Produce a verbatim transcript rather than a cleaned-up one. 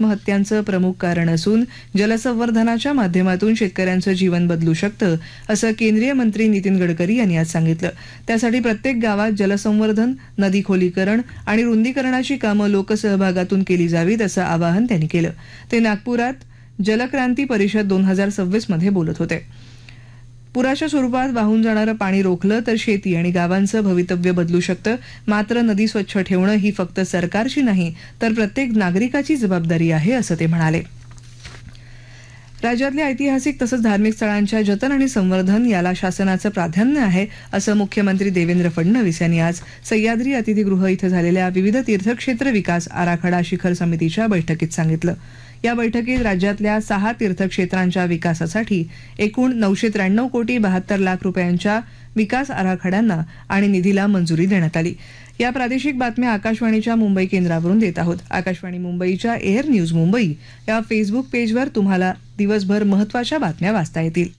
आत्महत्यांचं प्रमुख कारण असून जलसंवर्धनाच्या माध्यमातून शेतकऱ्यांचं जीवन बदलू शकतं असं केंद्रीय मंत्री नितीन गडकरी यांनी आज सांगितलं। त्यासाठी प्रत्येक गावात जलसंवर्धन, नदी खोलीकरण आणि रुंदीकरणाची कामं लोकसहभागातून केली जावीत असं आवाहन त्यांनी केलं। ते नागपुरात जलक्रांती परिषद दोन हजार सव्वीस मध्ये बोलत होते। पुराच्या स्वरूपात वाहून जाणारं पाणी रोखलं तर शेती आणि गावांचं भवितव्य बदलू शकतं। मात्र नदी स्वच्छ ठेवणं ही फक्त सरकारची नाही तर प्रत्येक नागरिकाची जबाबदारी आहे असं ते म्हणाले। राज्यातल्या ऐतिहासिक तसंच धार्मिक स्थळांच्या जतन आणि संवर्धन याला शासनाचं प्राधान्य आहे असं मुख्यमंत्री देवेंद्र फडणवीस यांनी आज सह्याद्री अतिथीगृह इथं झालेल्या विविध तीर्थक्षेत्र विकास आराखडा शिखर समितीच्या बैठकीत सांगितलं। या बैठकीत राज्यातल्या सहा तीर्थक्षेत्रांच्या विकासासाठी एकूण नऊशे त्र्याण्णव कोटी बहात्तर लाख रुपयांच्या विकास आराखड्यांना आणि निधीला मंजुरी देण्यात आली। या प्रादेशिक बातम्या आकाशवाणीच्या मुंबई केंद्रावरून देत आहोत। आकाशवाणी मुंबईच्या एअर न्यूज मुंबई या फेसबुक पेजवर तुम्हाला दिवसभर महत्त्वाच्या बातम्या वाचता येतील।